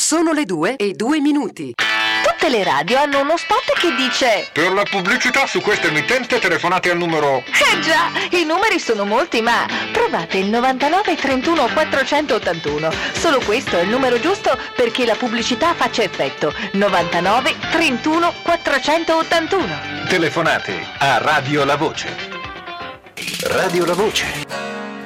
Sono le 2:02. Tutte le radio hanno uno spot che dice: per la pubblicità su questa emittente telefonate al numero... già, i numeri sono molti, ma provate il 99 31 481. Solo questo è il numero giusto perché la pubblicità faccia effetto. 99 31 481. Telefonate a Radio La Voce. Radio La Voce.